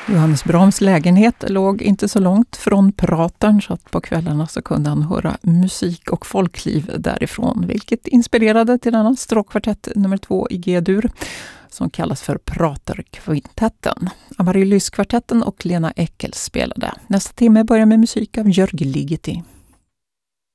Johannes Brahms lägenhet låg inte så långt från Pratern, så att på kvällarna så kunde han höra musik och folkliv därifrån, vilket inspirerade till denna stråkkvartett nummer 2 i G-dur som kallas för Praterkvintetten. Amaryllis-kvartetten och Lena Eckel spelade. Nästa timme börjar med musik av Jörg Ligeti.